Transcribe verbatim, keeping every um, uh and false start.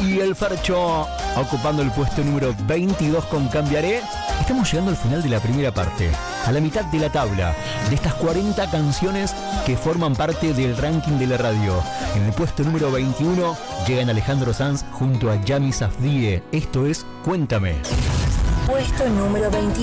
y el Fercho ocupando el puesto número veintidós con Cambiaré. Estamos llegando al final de la primera parte, a la mitad de la tabla, de estas cuarenta canciones que forman parte del ranking de la radio. En el puesto número veintiuno llegan Alejandro Sanz junto a Yami Safdie. Esto es Cuéntame. Puesto número veintiuno.